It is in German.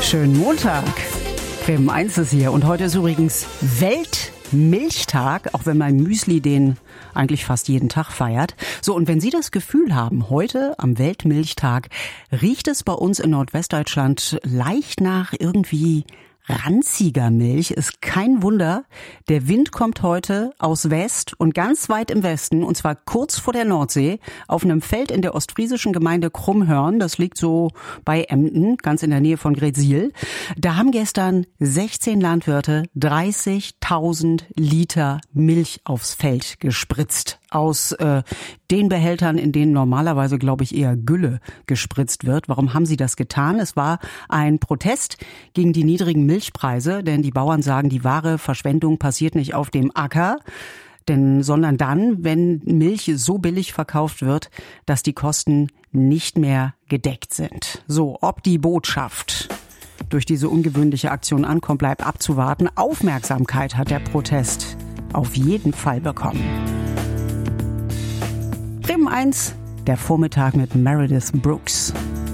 Schönen Montag. Bremen 1 ist hier und heute ist übrigens Weltmilchtag, auch wenn mein Müsli den eigentlich fast jeden Tag feiert. So, und wenn Sie das Gefühl haben, heute am Weltmilchtag riecht es bei uns in Nordwestdeutschland leicht nach irgendwie ranziger Milch, ist kein Wunder. Der Wind kommt heute aus West und ganz weit im Westen, und zwar kurz vor der Nordsee, auf einem Feld in der ostfriesischen Gemeinde Krummhörn. Das liegt so bei Emden, ganz in der Nähe von Greetsiel. Da haben gestern 16 Landwirte 30.000 Liter Milch aufs Feld gespritzt. Aus den Behältern, in denen normalerweise, glaube ich, eher Gülle gespritzt wird. Warum haben sie das getan? Es war ein Protest gegen die niedrigen Milchpreise, denn die Bauern sagen, die wahre Verschwendung passiert nicht auf dem Acker, sondern dann, wenn Milch so billig verkauft wird, dass die Kosten nicht mehr gedeckt sind. So, ob die Botschaft durch diese ungewöhnliche Aktion ankommt, bleibt abzuwarten. Aufmerksamkeit hat der Protest auf jeden Fall bekommen. Bremen 1, der Vormittag mit Meredith Brooks.